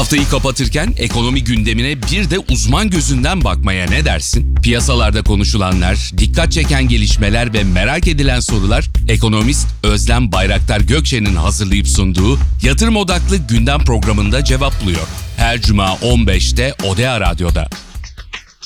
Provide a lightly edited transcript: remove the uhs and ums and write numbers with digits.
Haftayı kapatırken ekonomi gündemine bir de uzman gözünden bakmaya ne dersin? Piyasalarda konuşulanlar, dikkat çeken gelişmeler ve merak edilen sorular ekonomist Özlem Bayraktar Gökçe'nin hazırlayıp sunduğu yatırım odaklı gündem programında cevap buluyor. Her cuma 15'te Odea Radyo'da.